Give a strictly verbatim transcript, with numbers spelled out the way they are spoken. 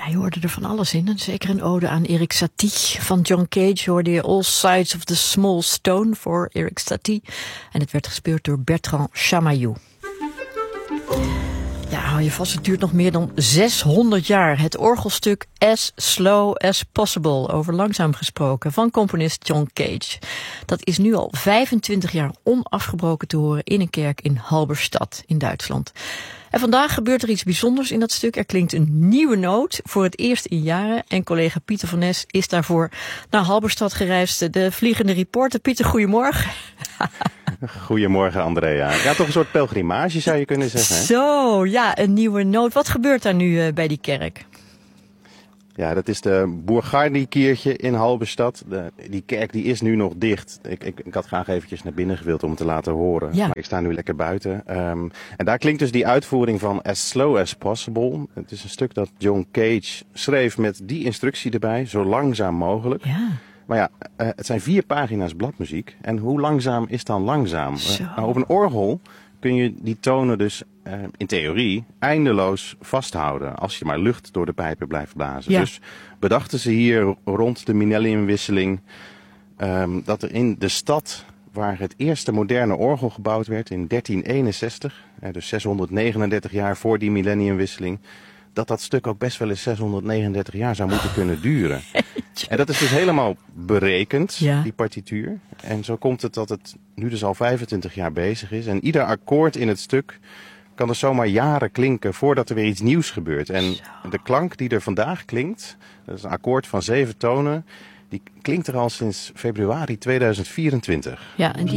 Ja, je hoorde er van alles in. Zeker een ode aan Erik Satie. Van John Cage hoorde je All Sides of the Small Stone voor Erik Satie. En het werd gespeeld door Bertrand Chamayou. Ja, hou je vast, het duurt nog meer dan zeshonderd jaar. Het orgelstuk As Slow as Possible, over langzaam gesproken, van componist John Cage. Dat is nu al vijfentwintig jaar onafgebroken te horen in een kerk in Halberstad in Duitsland. En vandaag gebeurt er iets bijzonders in dat stuk. Er klinkt een nieuwe noot voor het eerst in jaren. En collega Pieter van Nes is daarvoor naar Halberstad gereisd. De vliegende reporter. Pieter, goedemorgen. Goedemorgen, Andrea. Ja, toch een soort pelgrimage zou je kunnen zeggen. Hè? Zo, ja, een nieuwe noot. Wat gebeurt daar nu uh, bij die kerk? Ja, dat is de Boergardi-kiertje in Halberstad. De, die kerk die is nu nog dicht. Ik, ik, ik had graag eventjes naar binnen gewild om het te laten horen. Ja. Maar ik sta nu lekker buiten. Um, en daar klinkt dus die uitvoering van As Slow as Possible. Het is een stuk dat John Cage schreef met die instructie erbij. Zo langzaam mogelijk. Ja. Maar ja, uh, het zijn vier pagina's bladmuziek. En hoe langzaam is dan langzaam? Uh, nou, op een orgel kun je die tonen dus uh, in theorie eindeloos vasthouden. Als je maar lucht door de pijpen blijft blazen. Ja. Dus bedachten ze hier rond de millenniumwisseling um, dat er in de stad waar het eerste moderne orgel gebouwd werd in dertien eenenzestig, uh, dus zeshonderdnegenendertig jaar voor die millenniumwisseling, dat dat stuk ook best wel eens zeshonderdnegenendertig jaar zou moeten kunnen duren. En dat is dus helemaal berekend, ja. Die partituur. En zo komt het dat het nu dus al vijfentwintig jaar bezig is. En ieder akkoord in het stuk kan er zomaar jaren klinken voordat er weer iets nieuws gebeurt. En zo. De klank die er vandaag klinkt, dat is een akkoord van zeven tonen, die klinkt er al sinds februari tweeduizend vierentwintig. Ja, en die